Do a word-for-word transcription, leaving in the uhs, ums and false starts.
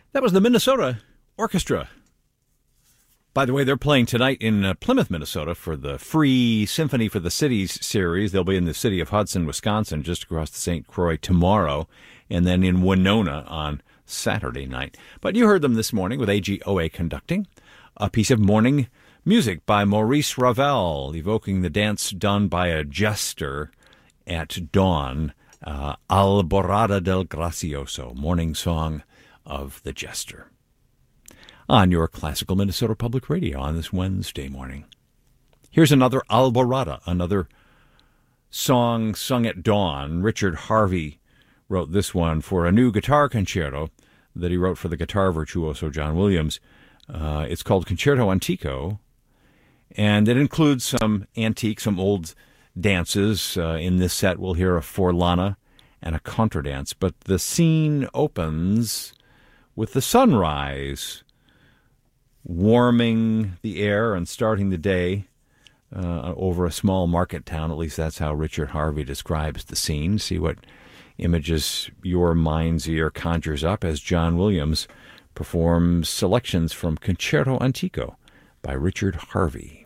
That was the Minnesota Orchestra. By the way, they're playing tonight in uh, Plymouth, Minnesota for the free Symphony for the Cities series. They'll be in the city of Hudson, Wisconsin, just across the Saint Croix tomorrow, and then in Winona on Saturday night. But you heard them this morning with A G O A conducting a piece of morning music by Maurice Ravel, evoking the dance done by a jester at dawn, uh, Alborada del Gracioso, morning song of the jester, on your Classical Minnesota Public Radio on this Wednesday morning. Here's another Alborada, another song sung at dawn. Richard Harvey wrote this one for a new guitar concerto that he wrote for the guitar virtuoso John Williams. Uh, it's called Concerto Antico, and it includes some antique, some old dances. Uh, in this set, we'll hear a forlana and a contradance, but the scene opens with the sunrise warming the air and starting the day uh, over a small market town. At least that's how Richard Harvey describes the scene. See what images your mind's ear conjures up as John Williams performs selections from Concerto Antico by Richard Harvey.